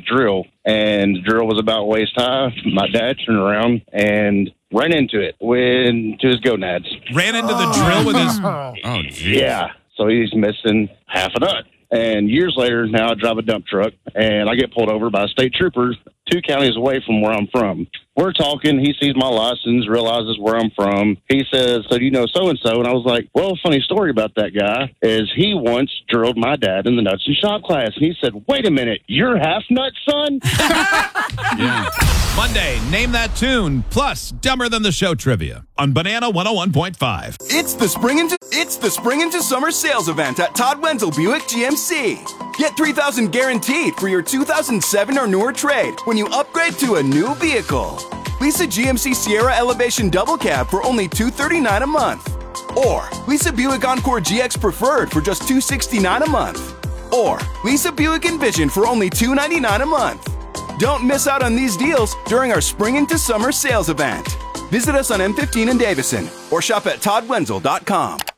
drill, and the drill was about waist high. My dad turned around and ran into it, went to his gonads. Ran into the drill with his... geez. Yeah, so he's missing half a nut. And years later, now I drive a dump truck, and I get pulled over by a state trooper 2 counties away from where I'm from. We're talking. He sees my license, realizes where I'm from. He says, so do you know so-and-so? And I was like, well, funny story about that guy is he once drilled my dad in the nuts and shop class. And he said, wait a minute, you're half nut, son? Yeah. Monday, name that tune, plus Dumber Than the Show trivia on Banana 101.5. It's the spring into summer sales event at Todd Wenzel Buick GMC. Get $3,000 guaranteed for your 2007 or newer trade when you upgrade to a new vehicle. Lease a GMC Sierra Elevation Double Cab for only $239 a month. Or lease a Buick Encore GX Preferred for just $269 a month. Or lease a Buick Envision for only $299 a month. Don't miss out on these deals during our spring into summer sales event. Visit us on M15 in Davison or shop at toddwenzel.com.